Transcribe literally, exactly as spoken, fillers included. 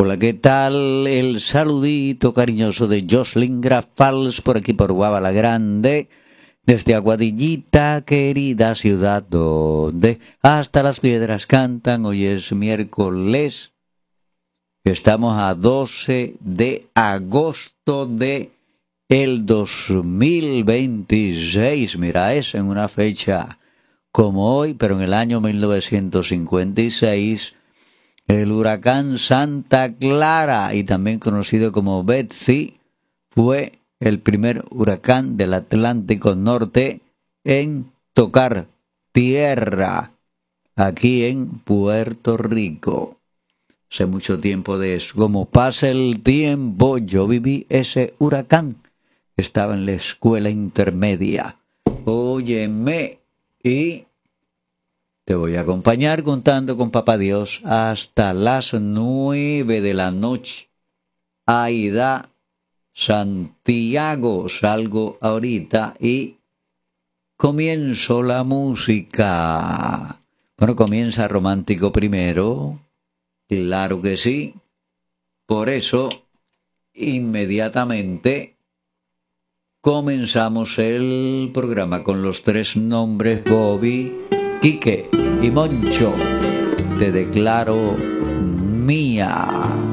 Hola, ¿qué tal? El saludito cariñoso de Jocelyn Grafals por aquí por Guava la Grande, desde Aguadillita, querida ciudad donde hasta las piedras cantan. Hoy es miércoles, estamos a doce de agosto de el dos mil veintiséis. Mira, es en una fecha como hoy, pero en el año mil novecientos cincuenta y seis, el huracán Santa Clara, y también conocido como Betsy, fue el primer huracán del Atlántico Norte en tocar tierra aquí en Puerto Rico. Hace mucho tiempo de eso. Como pasa el tiempo, yo viví ese huracán. Estaba en la escuela intermedia. Óyeme, y te voy a acompañar contando con Papá Dios hasta las nueve de la noche. Aida, Santiago, salgo ahorita y comienzo la música. Bueno, comienza romántico primero. Claro que sí. Por eso, inmediatamente comenzamos el programa con los tres nombres: Bobby, Quique y Moncho. Te declaro mía.